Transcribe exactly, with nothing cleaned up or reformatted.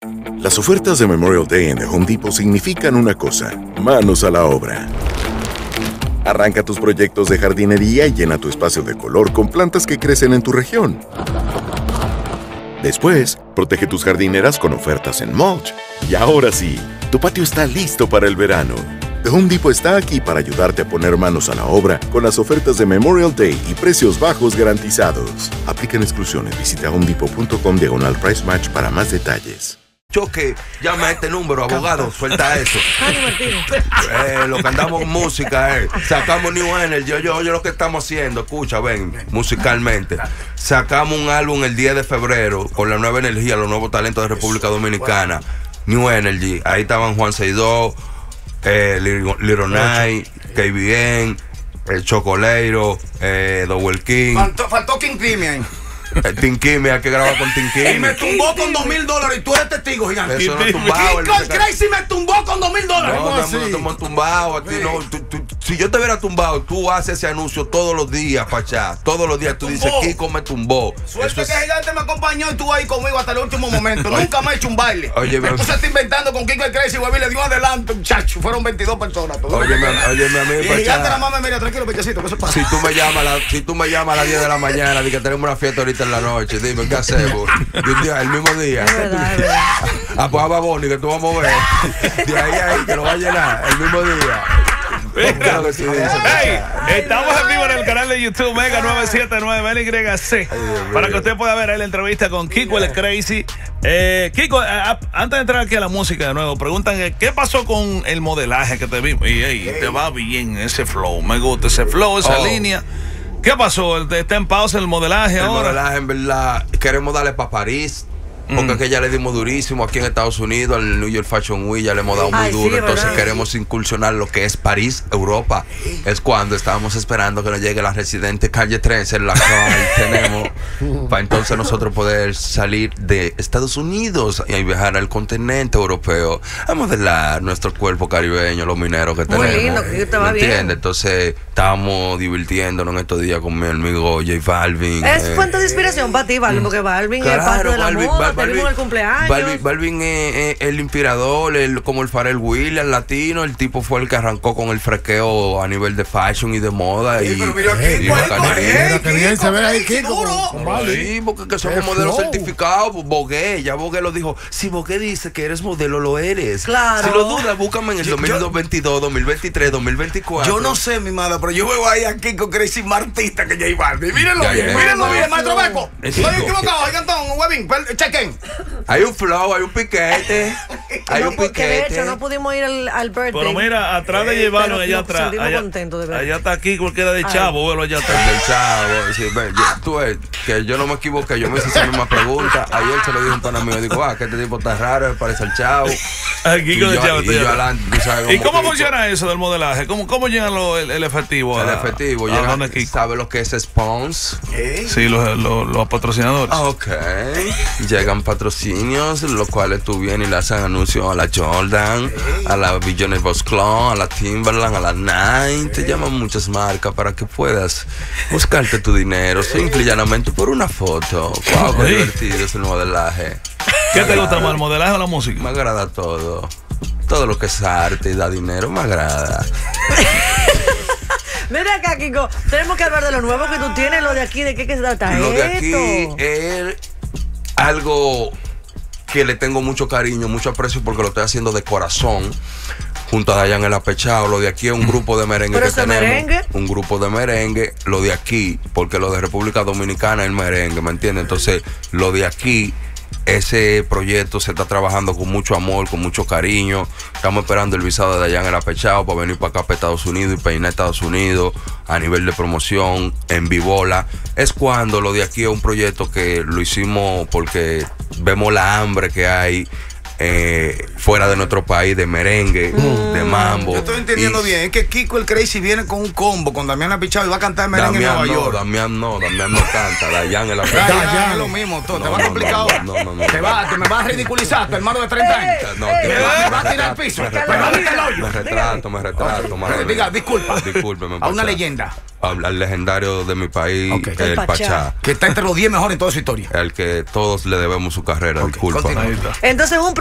Las ofertas de Memorial Day en The Home Depot significan una cosa: manos a la obra. Arranca tus proyectos de jardinería y llena tu espacio de color con plantas que crecen en tu región. Después, protege tus jardineras con ofertas en mulch. Y ahora sí, tu patio está listo para el verano. The Home Depot está aquí para ayudarte a poner manos a la obra con las ofertas de Memorial Day y precios bajos garantizados. Aplican exclusiones. Visita homedepot.com diagonal price match para más detalles. Choque, llama a este número, abogado, suelta eso. eh, lo que andamos música, eh. Sacamos New Energy, yo, yo, yo lo que estamos haciendo, escucha, ven, musicalmente. Sacamos un álbum el diez de febrero con la nueva energía, los nuevos talentos de República Dominicana. New Energy, ahí estaban Juan Seidó, eh, Little Night, K B N, el Chocoleiro, eh, Double King. Faltó, faltó King Crimian. Tim Kimmy, hay que grabar con Tim Kimmy. Y me tumbó con dos mil dólares y tú eres testigo, gigante. Eso no es tumbado. Kiko el Crazy me tumbó con dos mil dólares. No, no, no te hemos tumbado a ti, no. Tú, tú, si yo te hubiera tumbado, tú haces ese anuncio todos los días, Pachá. Todos los días tú dices, Kiko me tumbó. Suerte que Gigante me acompañó y estuvo ahí conmigo hasta el último momento. Nunca me he hecho un baile. Oye, me puse a estar inventando con Kiko el Crazy, güey, le dio adelante, muchacho. Fueron veintidós personas. Oye, oye, a mí, Pachá. Gigante la mamá me mira, tranquilo, pechecito, ¿qué se pasa? Si tú me llamas, la, si tú me llamas a las diez de la mañana, di que tenemos una fiesta ahorita en la noche, dime, ¿qué hacemos? El mismo día. Es verdad, es verdad. A pues a Baboni, que tú vas a mover. De ahí a ahí, que lo va a llenar el mismo día. Mira, que sí dice, hey, estamos en vivo en el canal de YouTube Mega nueve siete nueve L Y C para que usted pueda ver ahí la entrevista con Kiko el Crazy. eh, Kiko, a, a, antes de entrar aquí a la música de nuevo, preguntan eh, ¿qué pasó con el modelaje que te vimos? Y hey, te va bien ese flow, me gusta ese flow, esa oh. línea. ¿Qué pasó? ¿Está en pausa el modelaje el ahora? El modelaje, en verdad, queremos darle para París. Porque mm. que ya le dimos durísimo aquí en Estados Unidos, al New York Fashion Week ya le hemos dado muy Ay, duro. Sí, entonces verdad. Queremos incursionar lo que es París, Europa. Es cuando estábamos esperando que nos llegue la residente calle trece, en la cual tenemos, para entonces nosotros poder salir de Estados Unidos y viajar al continente europeo a modelar nuestro cuerpo caribeño, los mineros que muy tenemos. Lindo, que te va bien. ¿Entiendes? Entonces estábamos divirtiéndonos en estos días con mi amigo J Balvin. Es eh, fuente de inspiración para ti, Balvin, porque Balvin claro, es parte de la Balvin, moda. Balvin, Balvin, el cumpleaños. Balvin, Balvin es, es el inspirador, el, como el Pharrell Williams latino. El tipo fue el que arrancó con el frequeo a nivel de fashion y de moda. Sí, y, pero mira, y, Kiko, mira que bien se ve ahí, Kiko. Sí, porque que somos modelos certificados. Bogué, ya Bogué lo dijo. Si Bogué dice que eres modelo, lo eres. Claro. Si lo dudas, búscame en el yo, dos mil veintidós, dos mil veintitrés, dos mil veinticuatro. Yo no sé, mi madre, pero yo veo ahí a Kiko Crazy más artista que J Balvin. Mírenlo ya, bien, ya, mírenlo ya, bien, ya, maestro Beco. Estoy equivocado, Gigantón, Webin, chequen. Hay un flow, hay un piquete. Hay no, un piquete. De hecho, no pudimos ir al, al birthday. Pero mira, atrás de llevarlo eh, allá atrás. Allá, contento, de allá está aquí cualquiera de Chavo, vuelo allá atrás. El Chavo, sí, ven, yo, tú ves, que yo no me equivoqué, yo me hice esa misma pregunta. Ayer se lo dije a un pana mío, digo, ah, que este tipo está raro, parece el Chavo. Aquí con el Chavo. Y, yo adelante, ¿tú sabes cómo ¿Y cómo Kiko? Funciona eso del modelaje? ¿Cómo, cómo llegan lo, el, el efectivo? El a, efectivo, a llega, donde ¿sabe lo que es sponsor? ¿Eh? Sí, los, los, los patrocinadores. Ok. Llegan patrocinios, los cuales tú vienes y le hacen anuncios a la Jordan, a la Billionaire Boss Club, a la Timberland, a la Nine. Te llaman muchas marcas para que puedas buscarte tu dinero simple y llanamente por una foto. Wow, qué divertido es el modelaje. ¿Qué te gusta más, el modelaje o la música? Me agrada todo. Todo lo que es arte y da dinero me agrada. Mira acá, Kiko, tenemos que hablar de lo nuevo que tú tienes, lo de aquí, ¿de qué que se trata Lo esto? de aquí es algo que le tengo mucho cariño, mucho aprecio porque lo estoy haciendo de corazón. Junto a Dayan el Apechado, lo de aquí es un grupo de merengue ¿Pero que ese tenemos. merengue? Un grupo de merengue, lo de aquí, porque lo de República Dominicana es el merengue, ¿me entiendes? Entonces, lo de aquí, ese proyecto se está trabajando con mucho amor, con mucho cariño. Estamos esperando el visado de Dayan el Apechado para venir para acá, para Estados Unidos y peinar Estados Unidos a nivel de promoción, en Vivola. Es cuando lo de aquí es un proyecto que lo hicimos porque vemos la hambre que hay Eh, fuera de nuestro país de merengue, mm. de mambo. Yo estoy entendiendo y, bien, es que Kiko el Crazy viene con un combo con Damián Apichado y va a cantar merengue Damián en Nueva no, York. Damián no, Damián no canta, Dayan el Apechado. Dayan es lo mismo, todo. No, te va no, a complicar no, ahora. no, no, no, te, va, te me vas a ridiculizar, tu hermano de treinta años. No, te me vas va a tirar al piso. Me Me va a meter el hoyo. Me retrato, me retrato. Okay. Diga, disculpa. Discúlpeme. A una leyenda. Al legendario de mi país, okay. el, el Pachá. Pachá. Que está entre los diez mejores en toda su historia. El que todos le debemos su carrera, okay. Disculpa. Entonces, un